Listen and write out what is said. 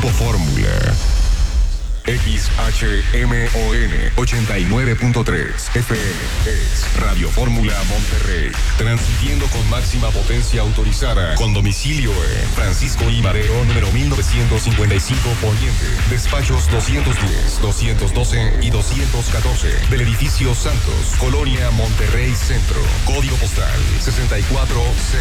Grupo Fórmula. XHMON 89.3 FM es Radio Fórmula Monterrey, transmitiendo con máxima potencia autorizada, con domicilio en Francisco I. Madero, número 1955 Poniente, despachos 210, 212 y 214 del edificio Santos, Colonia Monterrey Centro, código postal 64